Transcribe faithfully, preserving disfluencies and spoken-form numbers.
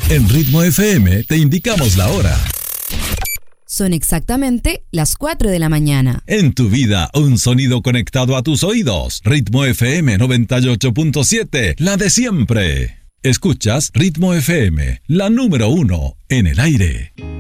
En Ritmo F M te indicamos la hora. Son exactamente las cuatro de la mañana. En tu vida, un sonido conectado a tus oídos. Ritmo F M noventa y ocho punto siete, la de siempre. Escuchas Ritmo F M, la número uno en el aire.